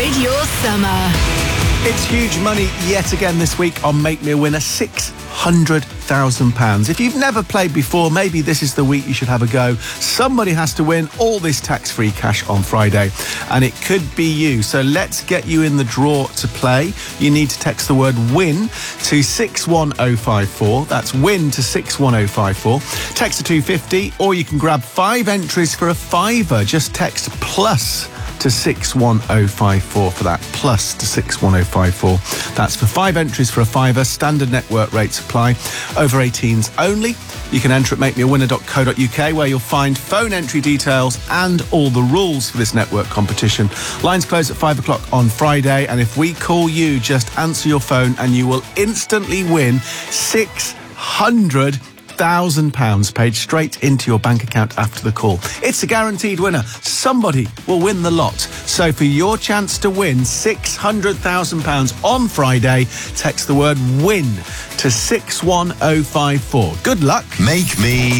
upgrade your summer. It's huge money yet again this week on Make Me a Winner, £600,000. If you've never played before, maybe this is the week you should have a go. Somebody has to win all this tax-free cash on Friday, and it could be you. So let's get you in the draw to play. You need to text the word WIN to 61054. That's WIN to 61054. Text to 250, or you can grab 5 entries for a £5. Just text PLUS to 61054 for that. Plus to 61054. That's for 5 entries for a £5. Standard network rates apply. Over 18s only. You can enter at makemeawinner.co.uk, where you'll find phone entry details and all the rules for this network competition. Lines close at 5 o'clock on Friday, and if we call you, just answer your phone and you will instantly win £600,000 paid straight into your bank account after the call. It's a guaranteed winner. Somebody will win the lot. So for your chance to win £600,000 on Friday, text the word WIN to 61054. Good luck. Make Me